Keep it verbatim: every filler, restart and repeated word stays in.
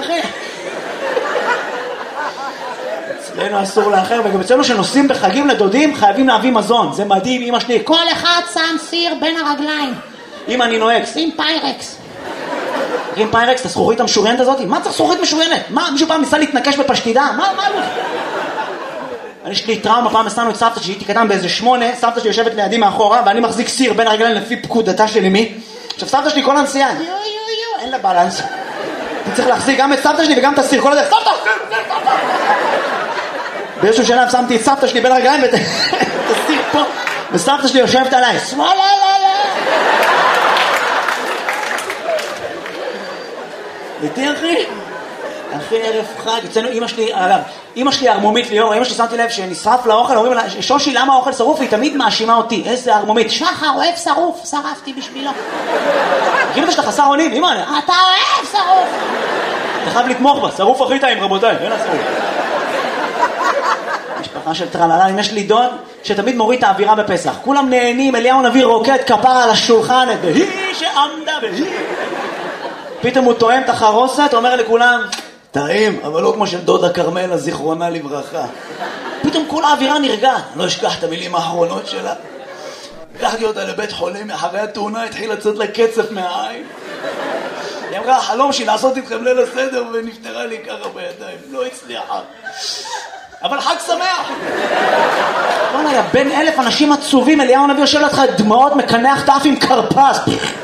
אחי. אצלנו אסור לאחר, וגם אצלנו שנוסעים בחגים לדודים חייבים להביא מזון. זה מדהים, אמא שלי. כל אחד שם סיר בין הרגליים. אמא, אני נוהג. שים פיירקס. שים פיירקס, את הזכוכית המשוריינת הזאת? מה צריך זכוכית משוריינת? מה, מישהו פעם ניסה להתנקש בפשטידה? מה, מה לא? יש לי טראומה, פעם נסענו את סבתא שלי, הייתי קטן באיזה שמונה, סבתא שלי יושבת לידי מאחורה, ואני מחזיק סיר בין הרגליים לפי פקודתה של אמי. עכשיו סבתא שלי כל הנסיעה, יו יו יו, אין לה בלנס. אני צריך להחזיק גם את סבתא שלי וגם את הסיר, כל הדרך, סבתא! באיזשהו שלב שמתי את סבתא שלי בין הרגליים ואת הסיר פה, וסבתא שלי יושבת עליי, שמאלה, לא, לא. איתי אחי? אחי ערב חג, אצלנו אמא שלי, אגב, אמא שלי ארמומית ליאור, אמא שלי שמתי לב שנשרף לאוכל, אומרים לה, שושי למה האוכל שרוף? והיא תמיד מאשימה אותי, איזה ארמומית. שחר אוהב שרוף, שרפתי בשבילו. אמא שלך חסר אונים, אמא. אתה אוהב שרוף. אתה חייב לתמוך בה, שרוף הכי טעים רבותיי, אין השרוף. משפחה של טרללה, יש לי דוד שתמיד מוריד את האווירה בפסח, כולם נהנים, אליהו נביא רוקד כפרה על השולחן, והיא שעמדה והיא. פתאום הוא טועם את החרוסת, אומר לכולם, טעים, אבל לא כמו של דודה קרמלה, זיכרונה לברכה. פתאום כל האווירה נרגעת, לא אשכח את המילים האחרונות שלה. לקחתי אותה לבית חולים, אחרי התאונה התחיל לצאת לה קצף מהעין. היא אמרה, החלום שלי לעשות איתכם ליל הסדר, ונפטרה לי ככה בידיים, לא הצליחה. אבל חג שמח! בוא'נה, יא בן אלף אנשים עצובים, אליהו הנביא יושב לך דמעות, מקנח תף עם קרפס.